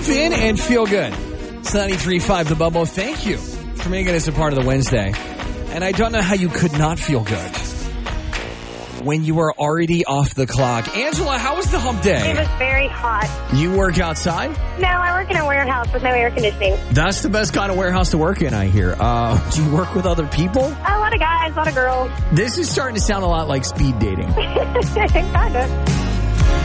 Jump in and feel good. It's 93.5 The Bubble. Thank you for making this a part of the Wednesday. And I don't know how you could not feel good when you were already off the clock. Angela, how was the hump day? It was very hot. You work outside? No, I work in a warehouse with no air conditioning. That's the best kind of warehouse to work in, I hear. Do you work with other people? A lot of guys, a lot of girls. This is starting to sound a lot like speed dating. Kind of.